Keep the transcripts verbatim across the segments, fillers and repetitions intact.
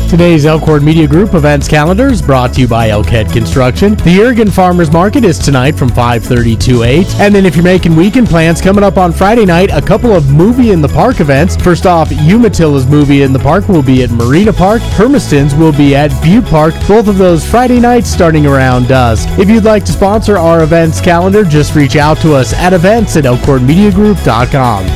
Today's Elkhorn Media Group events calendar is brought to you by Elkhead Construction. The Oregon Farmers Market is tonight from five thirty to eight. And then if you're making weekend plans, coming up on Friday night, a couple of Movie in the Park events. First off, Umatillas Movie in the Park will be at Marina Park. Hermiston's will be at Butte Park. Both of those Friday nights starting around dusk. If you'd like to sponsor our events calendar, just reach out to us at events at elkhorn media group dot com.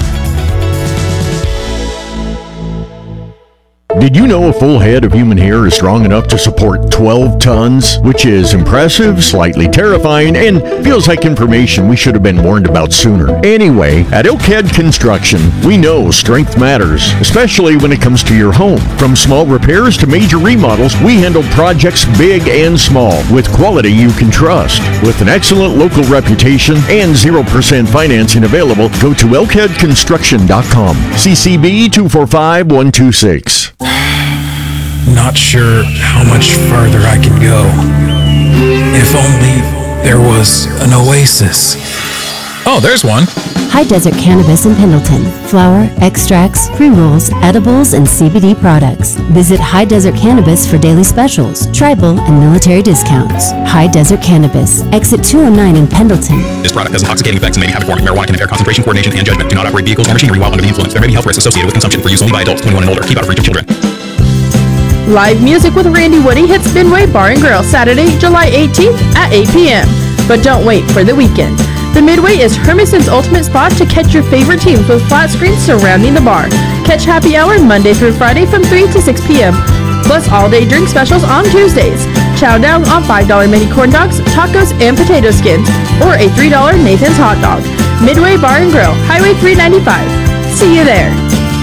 Did you know a full head of human hair is strong enough to support twelve tons? Which is impressive, slightly terrifying, and feels like information we should have been warned about sooner. Anyway, at Elkhead Construction, we know strength matters, especially when it comes to your home. From small repairs to major remodels, we handle projects big and small with quality you can trust. With an excellent local reputation and zero percent financing available, go to elkhead construction dot com. C C B two four five one two six. Not sure how much farther I can go. If only there was an oasis. Oh, there's one. High Desert Cannabis in Pendleton. Flower, extracts, pre-rolls, edibles, and C B D products. Visit High Desert Cannabis for daily specials, tribal, and military discounts. High Desert Cannabis. Exit two oh nine in Pendleton. This product has intoxicating effects and may be habit forming. Marijuana can impair concentration, coordination, and judgment. Do not operate vehicles or machinery while under the influence. There may be health risks associated with consumption. For use only by adults twenty-one and older. Keep out of reach of children. Live music with Randy Woody hits Midway Bar and Grill Saturday, July eighteenth at eight p.m. But don't wait for the weekend. The Midway is Hermiston's ultimate spot to catch your favorite teams with flat screens surrounding the bar. Catch happy hour Monday through Friday from three to six p.m. Plus all-day drink specials on Tuesdays. Chow down on five dollar mini corn dogs, tacos, and potato skins, or a three dollar Nathan's hot dog. Midway Bar and Grill, Highway three ninety-five. See you there.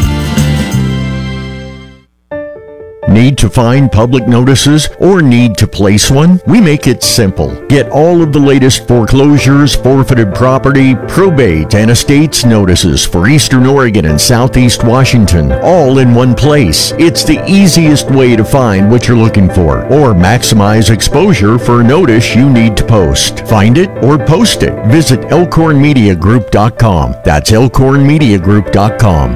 Need to find public notices or need to place one? We make it simple. Get all of the latest foreclosures, forfeited property, probate, and estates notices for Eastern Oregon and Southeast Washington, all in one place. It's the easiest way to find what you're looking for or maximize exposure for a notice you need to post. Find it or post it. Visit elkhorn media group dot com. That's elkhorn media group dot com.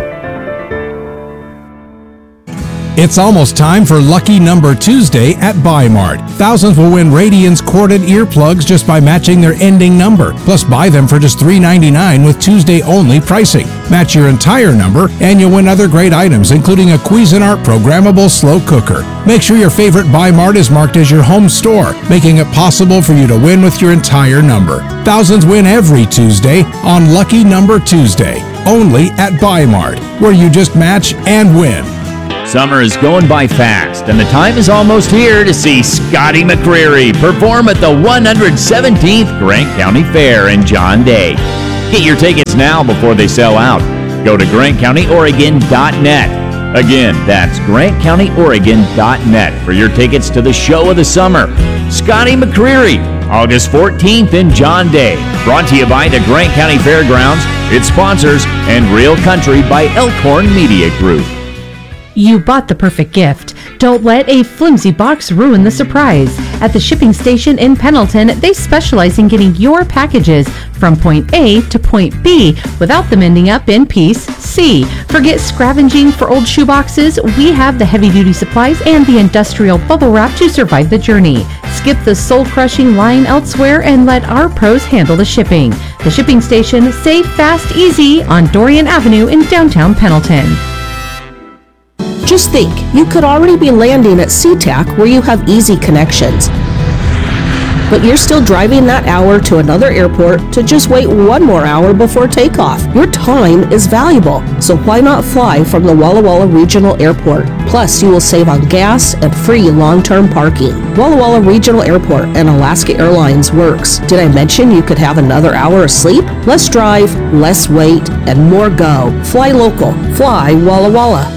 It's almost time for Lucky Number Tuesday at Buy-Mart. Thousands will win Radiance corded earplugs just by matching their ending number. Plus, buy them for just three ninety-nine with Tuesday-only pricing. Match your entire number, and you'll win other great items, including a Cuisinart programmable slow cooker. Make sure your favorite Buy-Mart is marked as your home store, making it possible for you to win with your entire number. Thousands win every Tuesday on Lucky Number Tuesday, only at Buy-Mart, where you just match and win. Summer is going by fast, and the time is almost here to see Scotty McCreery perform at the one hundred seventeenth Grant County Fair in John Day. Get your tickets now before they sell out. Go to grant county oregon dot net. Again, that's grant county oregon dot net for your tickets to the show of the summer. Scotty McCreery, August fourteenth in John Day. Brought to you by the Grant County Fairgrounds, its sponsors, and Real Country by Elkhorn Media Group. You bought the perfect gift. Don't let a flimsy box ruin the surprise. At the shipping station in Pendleton, they specialize in getting your packages from point A to point B without them ending up in piece C. Forget scavenging for old shoeboxes. We have the heavy-duty supplies and the industrial bubble wrap to survive the journey. Skip the soul-crushing line elsewhere and let our pros handle the shipping. The shipping station, safe, fast, easy on Dorian Avenue in downtown Pendleton. Just think, you could already be landing at SeaTac where you have easy connections. But you're still driving that hour to another airport to just wait one more hour before takeoff. Your time is valuable, so why not fly from the Walla Walla Regional Airport? Plus, you will save on gas and free long-term parking. Walla Walla Regional Airport and Alaska Airlines works. Did I mention you could have another hour of sleep? Less drive, less wait, and more go. Fly local. Fly Walla Walla.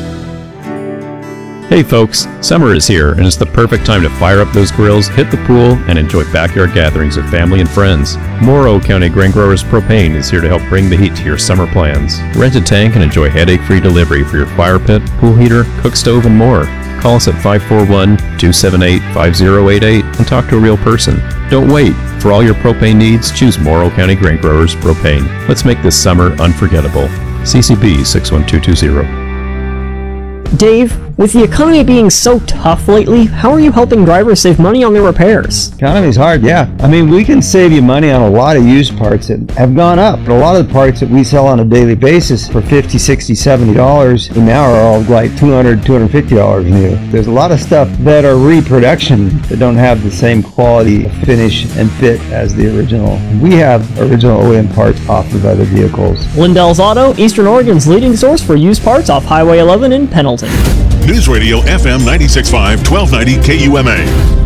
Hey folks, summer is here and it's the perfect time to fire up those grills, hit the pool, and enjoy backyard gatherings with family and friends. Morrow County Grain Growers Propane is here to help bring the heat to your summer plans. Rent a tank and enjoy headache-free delivery for your fire pit, pool heater, cook stove, and more. Call us at five four one, two seven eight, five zero eight eight and talk to a real person. Don't wait. For all your propane needs, choose Morrow County Grain Growers Propane. Let's make this summer unforgettable. C C B six one two two zero. Dave, With the economy being so tough lately, how are you helping drivers save money on their repairs? Economy's hard, yeah. I mean, we can save you money on a lot of used parts that have gone up. But a lot of the parts that we sell on a daily basis for fifty, sixty, seventy dollars and now are all like two hundred, two hundred fifty dollars new. There's a lot of stuff that are reproduction that don't have the same quality, finish, and fit as the original. We have original O E M parts off of other vehicles. Lindell's Auto, Eastern Oregon's leading source for used parts off Highway eleven in Pendleton. News Radio F M ninety-six point five, twelve ninety K U M A.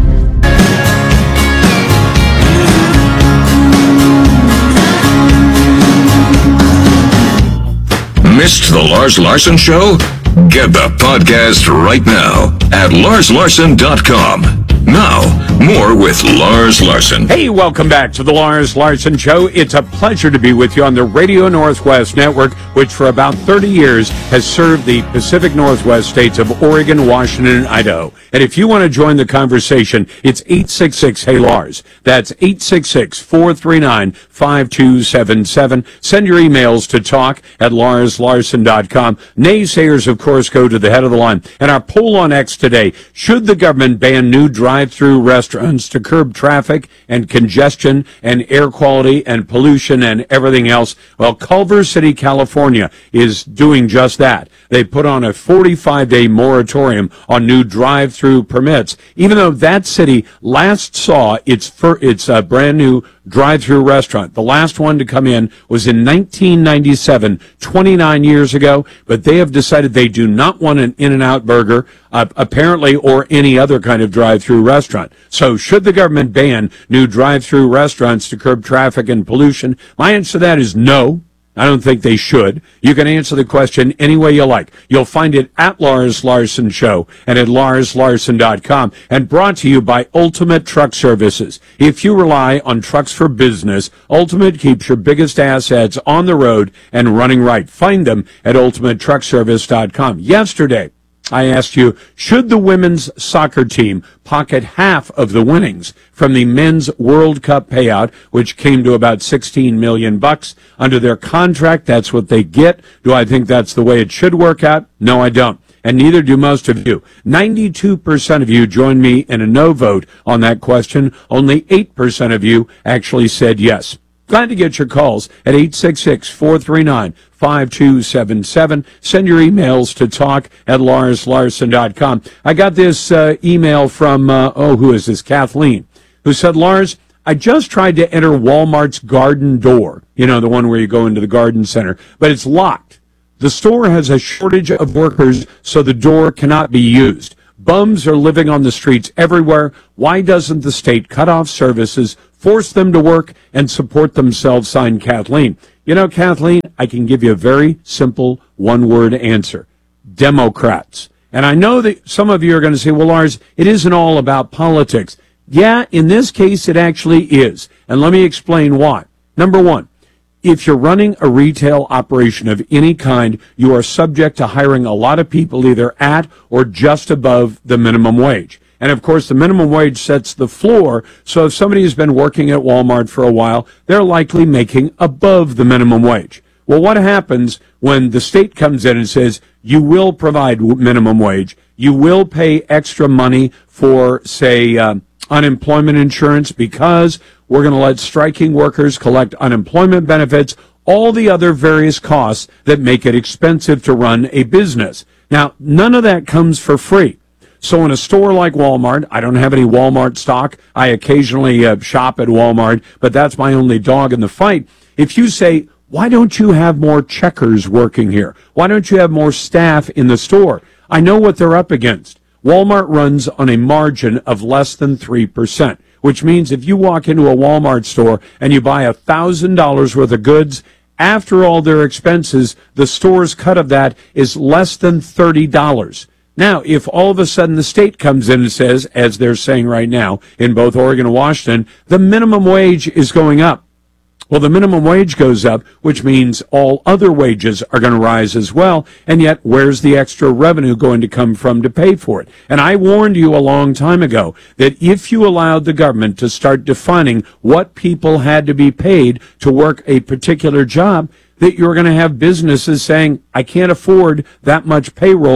Missed the Lars Larson Show? Get the podcast right now at lars larson dot com. Now, more with Lars Larson. Hey, welcome back to the Lars Larson Show. It's a pleasure to be with you on the Radio Northwest Network, which for about thirty years has served the Pacific Northwest states of Oregon, Washington, and Idaho. And if you want to join the conversation, it's eight six six, hey Lars. That's eight six six, four three nine, five two seven seven. Send your emails to talk at lars larson dot com. Naysayers, of course, go to the head of the line. And our poll on X today, should the government ban new drive-through restaurants to curb traffic and congestion and air quality and pollution and everything else? Well, Culver City, California is doing just that. They put on a forty-five day moratorium on new drive-through permits, even though that city last saw its fir- its uh, brand new drive-through restaurant. The last one to come in was in nineteen ninety-seven, twenty-nine years ago, but they have decided they do not want an In-N-Out burger, uh, apparently, or any other kind of drive-through restaurant. So should the government ban new drive-through restaurants to curb traffic and pollution? My answer to that is no. I don't think they should. You can answer the question any way you like. You'll find it at Lars Larson Show and at lars larson dot com, and brought to you by Ultimate Truck Services. If you rely on trucks for business, Ultimate keeps your biggest assets on the road and running right. Find them at ultimate truck service dot com. Yesterday, I asked you, should the women's soccer team pocket half of the winnings from the men's World Cup payout, which came to about sixteen million bucks under their contract? That's what they get. Do I think that's the way it should work out? No, I don't. And neither do most of you. ninety-two percent of you joined me in a no vote on that question. Only eight percent of you actually said yes. Glad to get your calls at eight six six, four three nine, five two seven seven. Send your emails to talk at lars larson dot com. I got this uh, email from, uh, oh, who is this? Kathleen, who said, Lars, I just tried to enter Walmart's garden door. You know, the one where you go into the garden center, but it's locked. The store has a shortage of workers, so the door cannot be used. Bums are living on the streets everywhere. Why doesn't the state cut off services, force them to work, and support themselves? Signed, Kathleen. You know, Kathleen, I can give you a very simple one-word answer. Democrats. And I know that some of you are going to say, well, Lars, it isn't all about politics. Yeah, in this case, it actually is. And let me explain why. Number one, if you're running a retail operation of any kind, you are subject to hiring a lot of people either at or just above the minimum wage. And of course, the minimum wage sets the floor. So if somebody has been working at Walmart for a while, they're likely making above the minimum wage. Well, what happens when the state comes in and says, you will provide minimum wage, you will pay extra money for, say, uh, unemployment insurance, because we're going to let striking workers collect unemployment benefits, all the other various costs that make it expensive to run a business. Now, none of that comes for free. So in a store like Walmart, I don't have any Walmart stock. I occasionally uh, shop at Walmart, but that's my only dog in the fight. If you say, why don't you have more checkers working here? Why don't you have more staff in the store? I know what they're up against. Walmart runs on a margin of less than three percent, which means if you walk into a Walmart store and you buy one thousand dollars worth of goods, after all their expenses, the store's cut of that is less than thirty dollars. Now, if all of a sudden the state comes in and says, as they're saying right now in both Oregon and Washington, the minimum wage is going up. Well, the minimum wage goes up, which means all other wages are going to rise as well. And yet, where's the extra revenue going to come from to pay for it? And I warned you a long time ago that if you allowed the government to start defining what people had to be paid to work a particular job, that you're going to have businesses saying, I can't afford that much payroll.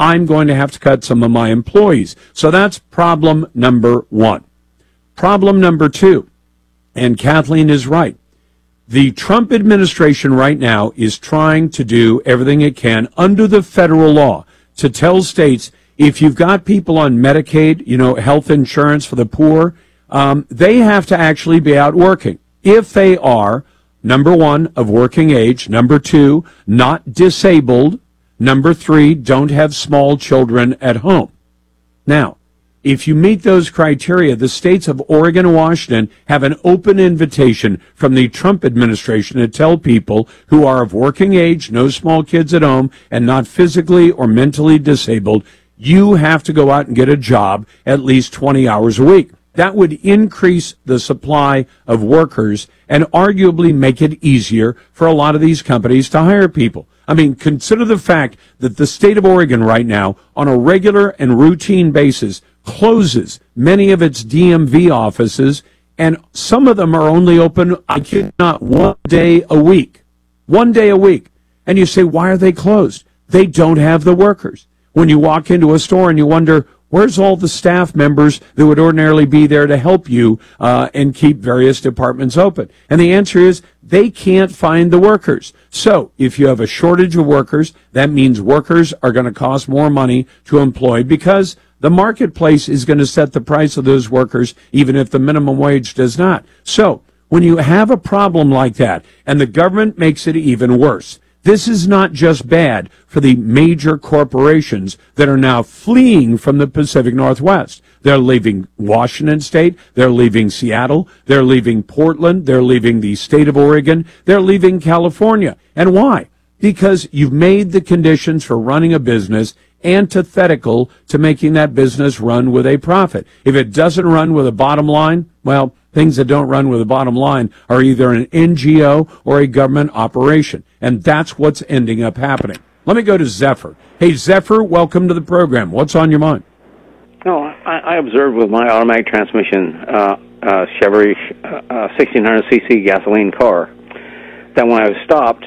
I'm going to have to cut some of my employees. So that's problem number one. Problem number two, and Kathleen is right. The Trump administration right now is trying to do everything it can under the federal law to tell states, if you've got people on Medicaid, you know, health insurance for the poor, um, they have to actually be out working. If they are, number one, of working age, number two, not disabled, number three, don't have small children at home. Now, if you meet those criteria, the states of Oregon and Washington have an open invitation from the Trump administration to tell people who are of working age, no small kids at home, and not physically or mentally disabled, you have to go out and get a job at least twenty hours a week. That would increase the supply of workers and arguably make it easier for a lot of these companies to hire people. I mean, consider the fact that the state of Oregon right now, on a regular and routine basis, closes many of its D M V offices, and some of them are only open, I kid not, one day a week. One day a week. And you say, why are they closed? They don't have the workers. When you walk into a store and you wonder, where's all the staff members that would ordinarily be there to help you uh, and keep various departments open? And the answer is they can't find the workers. So if you have a shortage of workers, that means workers are going to cost more money to employ because the marketplace is going to set the price of those workers, even if the minimum wage does not. So when you have a problem like that and the government makes it even worse, this is not just bad for the major corporations that are now fleeing from the Pacific Northwest. They're leaving Washington State. They're leaving Seattle. They're leaving Portland. They're leaving the state of Oregon. They're leaving California. And why? Because you've made the conditions for running a business antithetical to making that business run with a profit. If it doesn't run with a bottom line, well, things that don't run with a bottom line are either an N G O or a government operation. And that's what's ending up happening. Let me go to Zephyr. Hey, Zephyr, welcome to the program. What's on your mind? No, I, I observed with my automatic transmission uh, uh, Chevy uh, sixteen hundred c c gasoline car that when I was stopped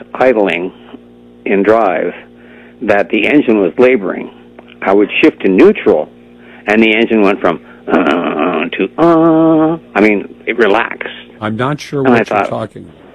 idling in drive, that the engine was laboring. I would shift to neutral, and the engine went from uh, to uh. I mean, it relaxed. I'm not sure and what I you're thought, talking about.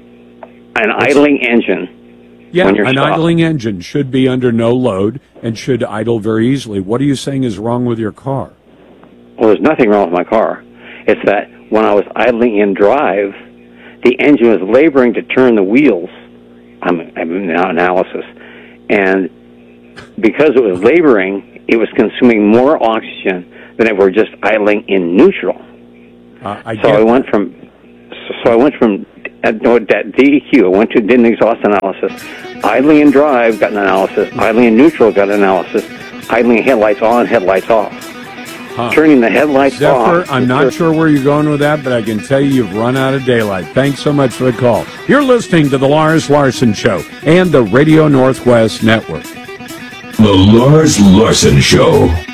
An What's, idling engine. Yeah, when you're an stopped. idling engine should be under no load and should idle very easily. What are you saying is wrong with your car? Well, there's nothing wrong with my car. It's that when I was idling in drive, the engine was laboring to turn the wheels. I'm, I'm now analysis. And because it was laboring, it was consuming more oxygen than if we were just idling in neutral. Uh, I so get I went from, so, so I went from uh, no, that D E Q. I went to didn't exhaust analysis. Idling in drive got an analysis. Idling in neutral got an analysis. Idling headlights on, headlights off. Huh. Turning the headlights Zephyr, off. I'm not sure where you're going with that, but I can tell you you've run out of daylight. Thanks so much for the call. You're listening to The Lars Larson Show and the Radio Northwest Network. The Lars Larson Show.